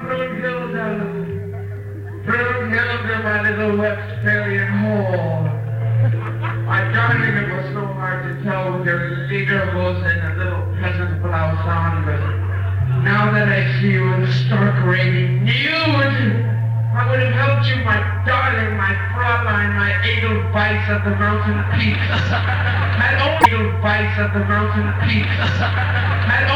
Brunhilde, my little Westphalian whore. My darling, it was so hard to tell with your lederhosen and a little peasant blouse on, but now that I see you in the stark raging nude, I would have helped you, my darling, my Fräulein, my Edelweiss of the mountain peaks. My Edelweiss of the mountain peaks.